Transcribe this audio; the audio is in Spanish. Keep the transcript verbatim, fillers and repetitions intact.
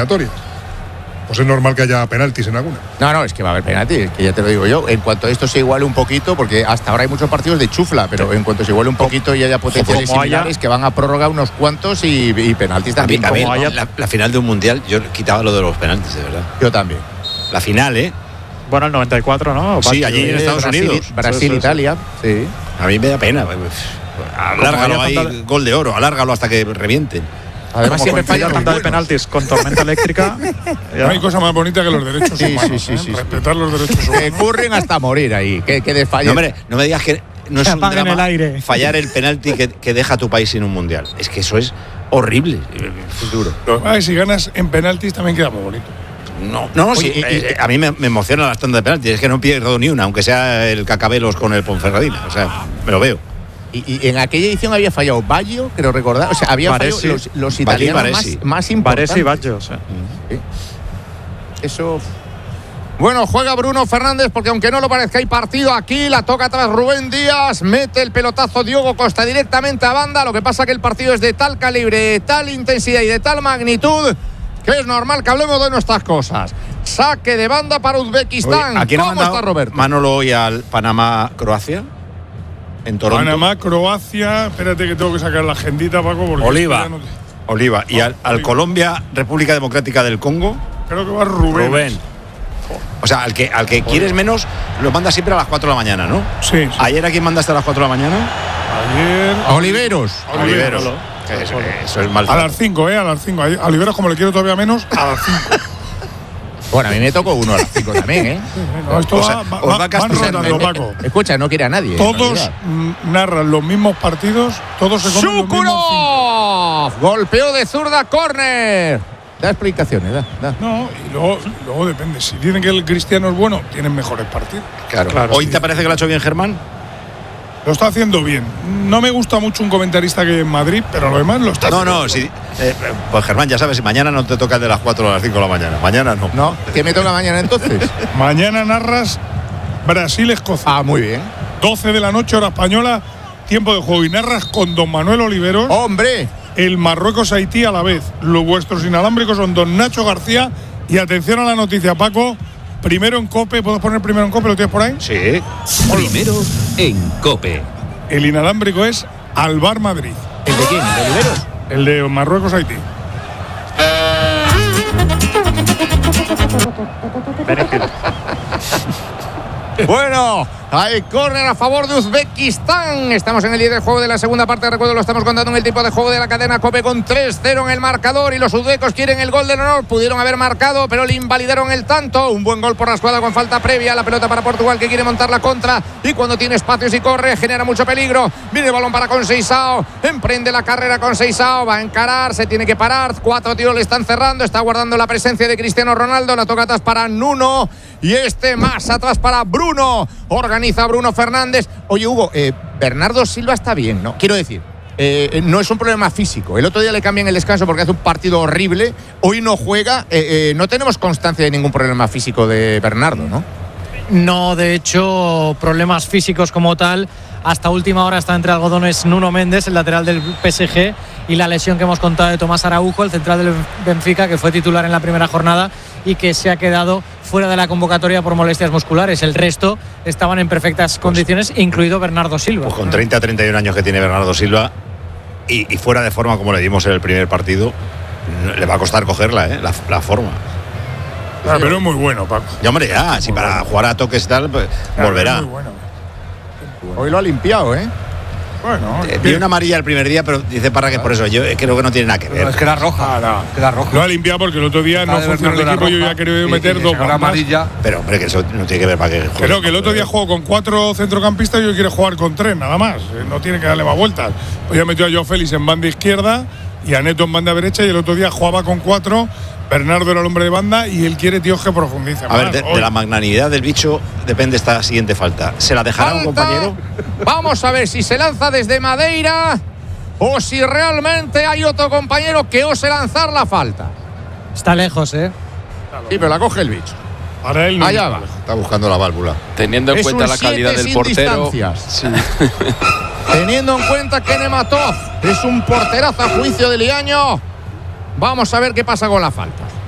eliminatorias. Pues es normal que haya penaltis en alguna. No, no, es que va a haber penaltis, que ya te lo digo yo. En cuanto esto se iguale un poquito, porque hasta ahora hay muchos partidos de chufla, pero en cuanto se iguale un poquito y haya potenciales similares, que van a prórroga unos cuantos y, y penaltis también. A mí, a mí, haya... la, la final de un mundial, yo quitaba lo de los penaltis, de verdad. Yo también. La final, ¿eh? Bueno, el noventa y cuatro, ¿no? Sí, allí en Estados Brasil, Unidos. Brasil, sí, sí, Italia, sí. A mí me da pena. Alárgalo ahí, de... gol de oro, alárgalo hasta que revienten. Además siempre falla tanta de penaltis con tormenta eléctrica. No hay cosa más bonita que los derechos sí, humanos. Sí, sí, ¿eh? sí, Respetar sí. los derechos humanos. Que ocurren hasta morir ahí, que, que desfallen. No, hombre, no me digas que no es un drama el aire. fallar el penalti que, que deja a tu país sin un mundial. Es que eso es horrible. Es duro. Ay, si ganas en penaltis también queda muy bonito. No, no, no. Oye, sí, y, eh, a mí me, me emociona las tandas de penaltis. Es que no pierdo ni una, aunque sea el Cacabelos con el Ponferradina. O sea, me lo veo. Y, y en aquella edición había fallado Baggio, creo recordar. O sea, había fallado los, los italianos más, más importantes. Baresi y Baggio, o sea. Sí. Eso. Bueno, juega Bruno Fernández porque aunque no lo parezca hay partido aquí, la toca atrás Rubén Díaz, mete el pelotazo Diogo Costa directamente a banda. Lo que pasa que el partido es de tal calibre, de tal intensidad y de tal magnitud que es normal que hablemos de nuestras cosas. Saque de banda para Uzbekistán. Oye, ¿a quién ¿Cómo ha mandado está Roberto? Manolo hoy al Panamá-Croacia? En Toronto. Panamá, Croacia. Espérate que tengo que sacar la agendita, Paco. Porque Oliva. No te... Oliva. Y al, al Colombia, República Democrática del Congo. Creo que va Rubén. Rubén. O sea, al que, al que quieres menos, lo mandas siempre a las cuatro de la mañana, ¿no? Sí, sí. ¿Ayer a quién mandaste a las cuatro de la mañana? Ayer. A Oliveros. Oliveros. Eso, eso es mal. A las cinco, ¿eh? A las cinco. A Oliveros, como le quiero todavía menos, a las cinco. Bueno, a mí me tocó uno a las cinco también, ¿eh? No, esto o sea, va, va, os va van castigando, rotando, Paco. Escucha, no quiere a nadie. Todos narran los mismos partidos, todos se comen los mismos cinco. Golpeo de zurda, córner. Da explicaciones, da, da. No, y luego, luego depende. Si dicen que el Cristiano es bueno, tienen mejores partidos. Claro. claro ¿Hoy sí. te parece que lo ha hecho bien Germán? Lo está haciendo bien. No me gusta mucho un comentarista que en Madrid, pero lo demás lo está no, haciendo. No, no, sí. Eh, pues Germán, ya sabes, mañana no te toca el de las cuatro a las cinco de la mañana. Mañana no. No, ¿qué me toca mañana entonces? Mañana narras Brasil-Escocia. Ah, muy bien. doce de la noche, hora española, tiempo de juego. Y narras con don Manuel Oliveros. ¡Hombre! El Marruecos-Haití a la vez. Los vuestros inalámbricos son don Nacho García. Y atención a la noticia, Paco. Primero en COPE. ¿Puedes poner primero en COPE? ¿Lo tienes por ahí? Sí. Primero en COPE. El inalámbrico es Alvar Madrid. ¿El de quién? ¿El de Oliveros? El de Marruecos-Haití. Bueno, hay córner a favor de Uzbekistán. Estamos en el día del juego de la segunda parte. Recuerdo, lo estamos contando en el tiempo de juego de la cadena COPE con tres cero en el marcador. Y los uzbecos quieren el gol del honor. Pudieron haber marcado, pero le invalidaron el tanto. Un buen gol por la escuadra con falta previa. La pelota para Portugal, que quiere montar la contra. Y cuando tiene espacios y corre, genera mucho peligro. Viene el balón para Conceição. Emprende la carrera Conceição. Va a encarar, se tiene que parar. Cuatro tiros le están cerrando. Está guardando la presencia de Cristiano Ronaldo. La toca atrás para Nuno. Y este más atrás para Bruno. Organiza Bruno Fernández. Oye, Hugo, eh, Bernardo Silva está bien, ¿no? Quiero decir, eh, no es un problema físico. El otro día le cambian el descanso porque hace un partido horrible. Hoy no juega. Eh, eh, no tenemos constancia de ningún problema físico de Bernardo, ¿no? No, de hecho, problemas físicos como tal. Hasta última hora está entre algodones Nuno Méndez, el lateral del P S G, y la lesión que hemos contado de Tomás Araujo, el central del Benfica, que fue titular en la primera jornada y que se ha quedado fuera de la convocatoria por molestias musculares. El resto estaban en perfectas condiciones, incluido Bernardo Silva. Pues con treinta a treinta y un años que tiene Bernardo Silva y, y fuera de forma como le dimos en el primer partido, le va a costar cogerla, ¿eh? la, la forma. Ah, pero es muy bueno, Paco. Ya, hombre, ya, si para bueno. jugar a toques y tal, pues ah, volverá. Es muy bueno. Hoy lo ha limpiado, ¿eh? Bueno, eh, vi una amarilla el primer día, pero dice para que por eso. Yo creo que no tiene nada que ver. No, es que era roja. Ah, no. Queda roja. Lo ha limpiado porque el otro día no funcionó el equipo. Yo ya quería meter dos bombas. Amarilla. Pero, hombre, que eso no tiene que ver para que juegue. Creo que el otro día jugó con cuatro centrocampistas y hoy quiere jugar con tres, nada más. No tiene que darle más vueltas. Hoy ha metido a Joao Félix en banda izquierda y a Neto en banda derecha, y el otro día jugaba con cuatro. Bernardo era el hombre de banda y él quiere, tío, que profundice. A más. ver, de, de la magnanimidad del bicho depende esta siguiente falta. ¿Se la dejará falta. un compañero? Vamos a ver si se lanza desde Madeira o si realmente hay otro compañero que ose lanzar la falta. Está lejos, ¿eh? Sí, pero la coge el bicho. Para él no. Allá va. Está buscando la válvula. Teniendo en es cuenta la calidad del portero. Sí. Teniendo en cuenta que Nematov es un porterazo a juicio de Liaño. Vamos a ver qué pasa con la falta.